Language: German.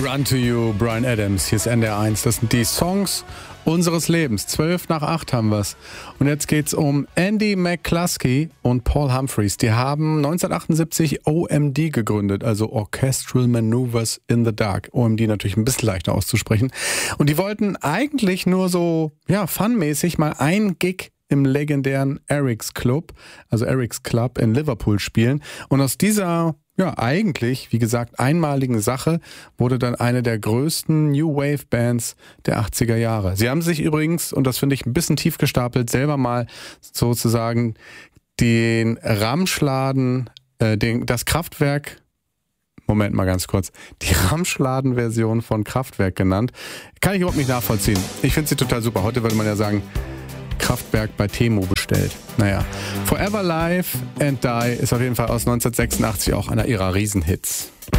Run to You, Bryan Adams. Hier ist NDR1. Das sind die Songs unseres Lebens. 7:55 haben wir's. Und jetzt geht's um Andy McCluskey und Paul Humphreys. Die haben 1978 OMD gegründet, also Orchestral Maneuvers in the Dark. OMD natürlich ein bisschen leichter auszusprechen. Und die wollten eigentlich nur so, funmäßig mal ein Gig im legendären Eric's Club, also Eric's Club in Liverpool spielen. Und aus dieser eigentlich, wie gesagt, einmaligen Sache wurde dann eine der größten New Wave Bands der 80er Jahre. Sie haben sich übrigens, und das finde ich ein bisschen tief gestapelt, selber mal sozusagen den Ramschladen, das Kraftwerk, Moment mal ganz kurz, die Ramschladen-Version von Kraftwerk genannt. Kann ich überhaupt nicht nachvollziehen. Ich finde sie total super. Heute würde man ja sagen, Kraftwerk bei Temu bestellt. Naja, Forever Live and Die ist auf jeden Fall aus 1986 auch einer ihrer Riesenhits.